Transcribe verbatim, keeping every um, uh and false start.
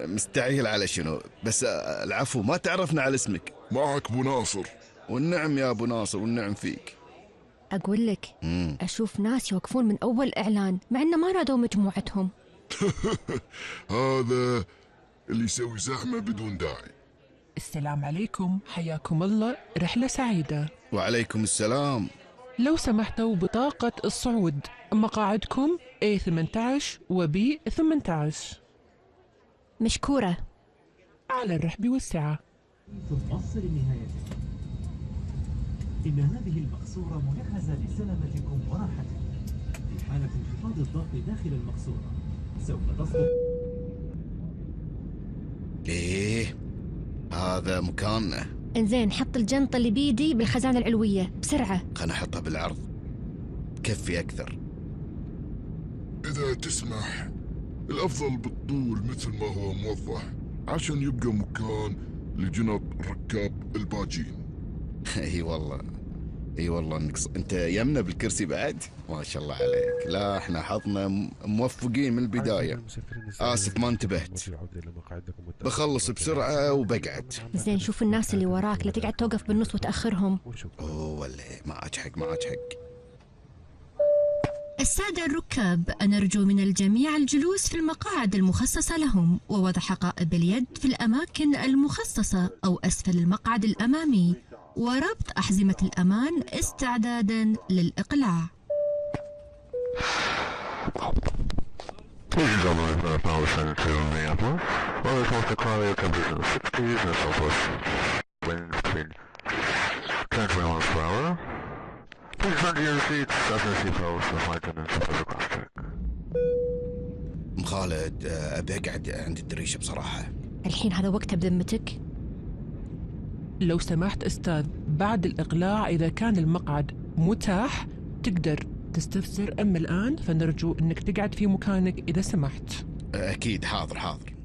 مستعجل على شنو؟ بس العفو، ما تعرفنا على اسمك. معك ابو ناصر. والنعم يا ابو ناصر، والنعم فيك. اقول لك مم. اشوف ناس يوقفون من اول اعلان مع انه ما نادوا مجموعتهم. هذا اللي يسوي زحمه بدون داعي. السلام عليكم، حياكم الله، رحلة سعيدة. وعليكم السلام. لو سمحتوا بطاقة الصعود، مقاعدكم إيه ثمانية عشر و بي ثمانية عشر. مشكورة. على الرحب والسعة. توصل لنهايته. إن هذه المقصورة مجهزة لسلامتكم وراحتكم. في حالة انخفاض الضغط داخل المقصورة سوف تصدر. ايه هذا مكاننا. انزين، حط الجنطة اللي بيدي بالخزانة العلوية بسرعة. خلنا احطها بالعرض، تكفي اكثر. اذا تسمح الافضل بالطول مثل ما هو موضح عشان يبقى مكان لجنط الركاب الباجين. اي والله، اي والله انك ص... انت يمنا بالكرسي بعد، ما شاء الله عليك. لا احنا حظنا موفقين من البدايه. اسف ما انتبهت، بخلص بسرعه وبقعد. زين، شوف الناس اللي وراك، لا تقعد توقف بالنص وتاخرهم. اوه ولا ما اجحق ما اجحق. السادة الركاب، نرجو من الجميع الجلوس في المقاعد المخصصة لهم ووضع حقائب اليد في الأماكن المخصصة أو أسفل المقعد الأمامي، وربط أحزمة الأمان استعدادا للإقلاع. ام خالد، ابي اقعد عند الدريشه بصراحه. الحين هذا وقتها بذمتك؟ لو سمحت أستاذ، بعد الإقلاع إذا كان المقعد متاح تقدر تستفسر، أما الآن فنرجو أنك تقعد في مكانك إذا سمحت. اكيد، حاضر حاضر.